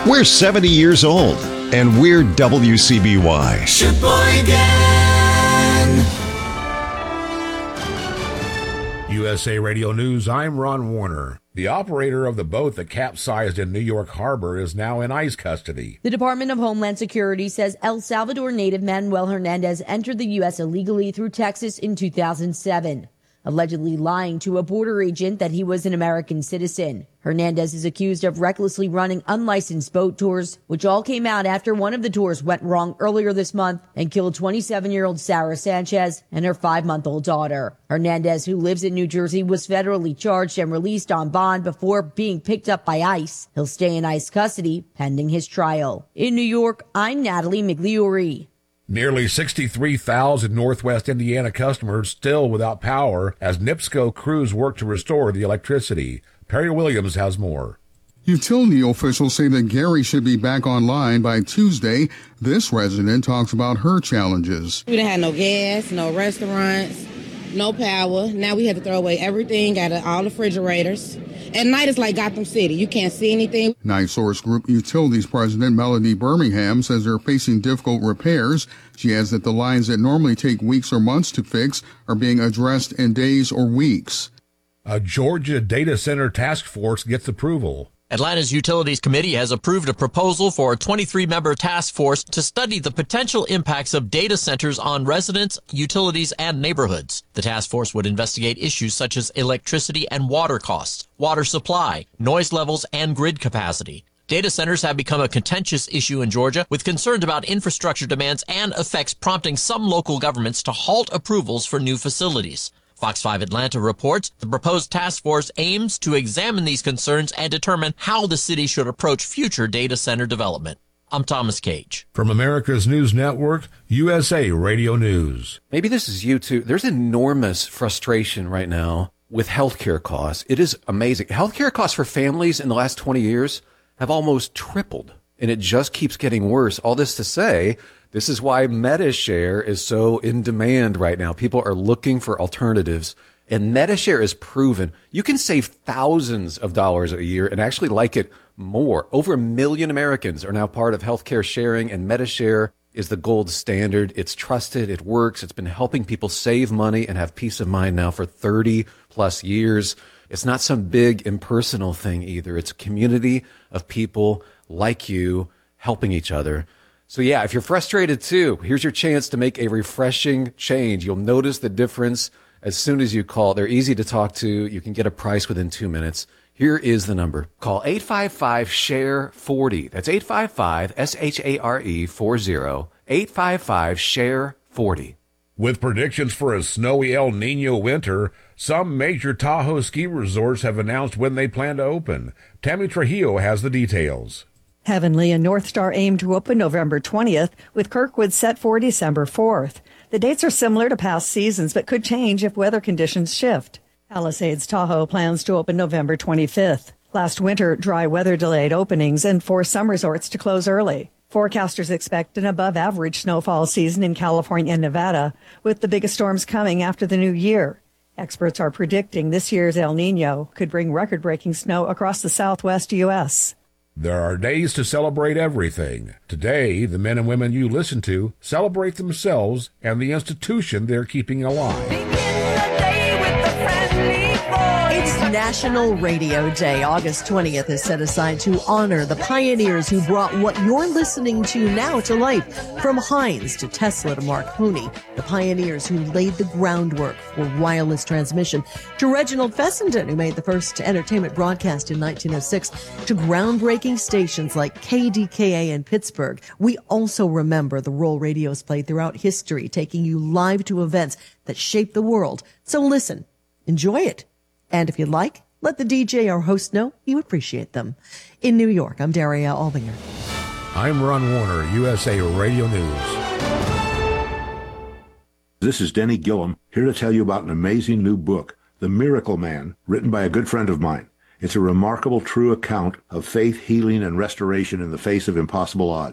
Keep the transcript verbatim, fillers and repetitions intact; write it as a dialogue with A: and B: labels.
A: We're seventy years old, and we're W C B Y.
B: Sheboygan!
C: U S A Radio News, I'm Ron Warner. The operator of the boat that capsized in New York Harbor is now in ICE custody.
D: The Department of Homeland Security says El Salvador native Manuel Hernandez entered the U S illegally through Texas in two thousand seven, allegedly lying to a border agent that he was an American citizen. Hernandez is accused of recklessly running unlicensed boat tours, which all came out after one of the tours went wrong earlier this month and killed twenty-seven-year-old Sarah Sanchez and her five-month-old daughter. Hernandez, who lives in New Jersey, was federally charged and released on bond before being picked up by ICE. He'll stay in ICE custody pending his trial. In New York, I'm Natalie Migliori.
C: Nearly sixty-three thousand Northwest Indiana customers still without power as NIPSCO crews work to restore the electricity. Perry Williams has more.
E: Utility officials say that Gary should be back online by Tuesday. This resident talks about her challenges.
F: We didn't have no gas, no restaurants, no power. Now we had to throw away everything, got all the refrigerators. At night, it's like Gotham City. You can't see anything.
E: NiSource Group Utilities President Melody Birmingham says they're facing difficult repairs. She adds that the lines that normally take weeks or months to fix are being addressed in days or weeks.
C: A Georgia data center task force gets approval.
G: Atlanta's Utilities Committee has approved a proposal for a twenty-three member task force to study the potential impacts of data centers on residents, utilities, and neighborhoods. The task force would investigate issues such as electricity and water costs, water supply, noise levels, and grid capacity. Data centers have become a contentious issue in Georgia, with concerns about infrastructure demands and effects prompting some local governments to halt approvals for new facilities. Fox five Atlanta reports the proposed task force aims to examine these concerns and determine how the city should approach future data center development. I'm Thomas Cage.
C: From America's News Network, U S A Radio News.
H: Maybe this is you too. There's enormous frustration right now with healthcare costs. It is amazing. Healthcare costs for families in the last twenty years have almost tripled, and it just keeps getting worse. All this to say, this is why Medi-Share is so in demand right now. People are looking for alternatives, and Medi-Share is proven. You can save thousands of dollars a year and actually like it more. Over a million Americans are now part of healthcare sharing, and Medi-Share is the gold standard. It's trusted. It works. It's been helping people save money and have peace of mind now for thirty plus years. It's not some big impersonal thing either. It's a community of people like you helping each other. So yeah, if you're frustrated too, here's your chance to make a refreshing change. You'll notice the difference as soon as you call. They're easy to talk to. You can get a price within two minutes. Here is the number. Call eight five five, S H A R E, forty. That's eight five five, S H A R E, forty. eight five five, S H A R E, forty.
C: With predictions for a snowy El Nino winter, some major Tahoe ski resorts have announced when they plan to open. Tammy Trujillo has the details.
I: Heavenly and North Star aim to open November twentieth, with Kirkwood set for December fourth. The dates are similar to past seasons, but could change if weather conditions shift. Palisades Tahoe plans to open November twenty-fifth. Last winter, dry weather delayed openings and forced some resorts to close early. Forecasters expect an above-average snowfall season in California and Nevada, with the biggest storms coming after the new year. Experts are predicting this year's El Nino could bring record-breaking snow across the southwest U S
C: There are days to celebrate everything. Today, the men and women you listen to celebrate themselves and the institution they're keeping alive.
J: It's National Radio Day. August twentieth is set aside to honor the pioneers who brought what you're listening to now to life. From Heinz to Tesla to Marconi, the pioneers who laid the groundwork for wireless transmission, to Reginald Fessenden, who made the first entertainment broadcast in nineteen oh six, to groundbreaking stations like K D K A in Pittsburgh. We also remember the role radios played throughout history, taking you live to events that shaped the world. So listen, enjoy it. And if you'd like, let the D J or host know you appreciate them. In New York, I'm Daria Albinger.
C: I'm Ron Warner, U S A Radio News.
K: This is Denny Gillum, here to tell you about an amazing new book, The Miracle Man, written by a good friend of mine. It's a remarkable, true account of faith, healing, and restoration in the face of impossible odds.